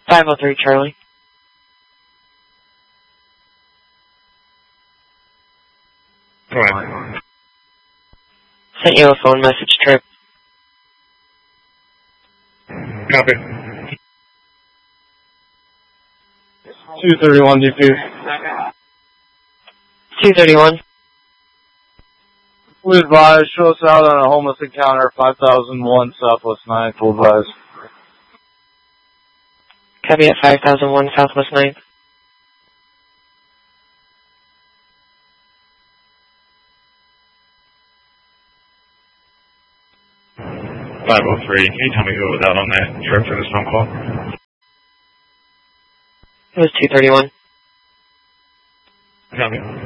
503 Charlie. Go ahead. Sent you a phone message, Trip. Copy. 231 DP. 231. We advise, show us out on a homeless encounter, 5001 Southwest 9th, full advise. Copy at 5001 Southwest 9th. .503. Can you tell me who was out on that trip for this phone call? It was 231. Copy.